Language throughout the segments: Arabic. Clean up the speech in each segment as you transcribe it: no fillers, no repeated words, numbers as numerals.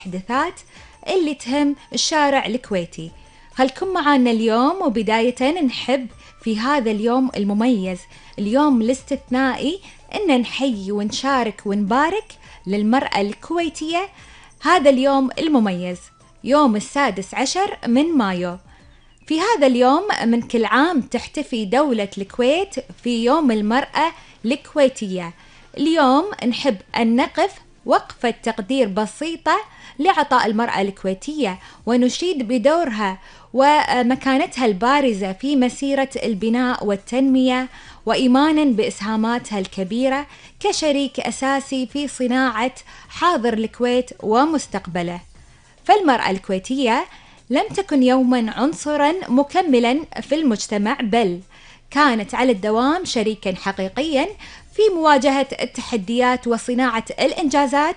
التحديثات اللي تهم الشارع الكويتي. خلكم معانا اليوم، وبداية نحب في هذا اليوم المميز، اليوم الاستثنائي، إن نحيي ونشارك ونبارك للمرأة الكويتية. هذا اليوم المميز يوم 16 من مايو. في هذا اليوم من كل عام تحتفي دولة الكويت في يوم المرأة الكويتية. اليوم نحب أن نقف وقفة تقدير بسيطة لعطاء المرأة الكويتية، ونشيد بدورها ومكانتها البارزة في مسيرة البناء والتنمية، وإيمانا بإسهاماتها الكبيرة كشريك أساسي في صناعة حاضر الكويت ومستقبله. فالمرأة الكويتية لم تكن يوما عنصرا مكملا في المجتمع، بل كانت على الدوام شريكا حقيقيا في مواجهة التحديات وصناعة الإنجازات،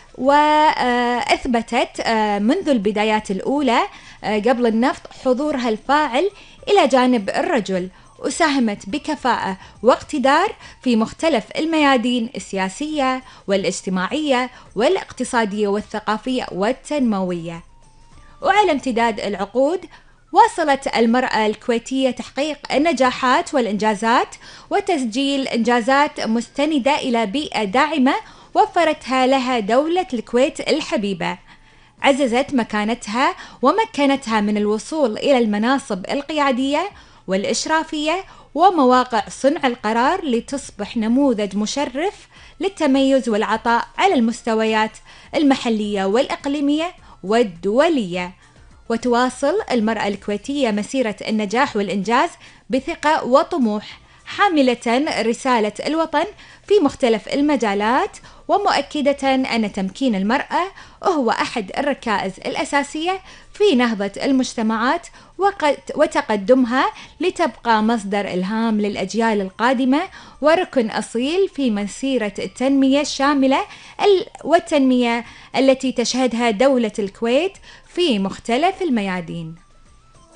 وأثبتت منذ البدايات الأولى قبل النفط حضورها الفاعل إلى جانب الرجل، وساهمت بكفاءة واقتدار في مختلف الميادين السياسية والاجتماعية والاقتصادية والثقافية والتنموية. وعلى امتداد العقود واصلت المرأة الكويتية تحقيق النجاحات والإنجازات وتسجيل إنجازات مستندة إلى بيئة داعمة وفرتها لها دولة الكويت الحبيبة، عززت مكانتها ومكنتها من الوصول إلى المناصب القيادية والإشرافية ومواقع صنع القرار، لتصبح نموذج مشرف للتميز والعطاء على المستويات المحلية والإقليمية والدولية. وتواصل المرأة الكويتية مسيرة النجاح والإنجاز بثقة وطموح، حاملة رسالة الوطن في مختلف المجالات، ومؤكدة أن تمكين المرأة هو أحد الركائز الأساسية في نهضة المجتمعات وتقدمها، لتبقى مصدر إلهام للأجيال القادمة وركن أصيل في مسيرة التنمية الشاملة والتنمية التي تشهدها دولة الكويت في مختلف الميادين.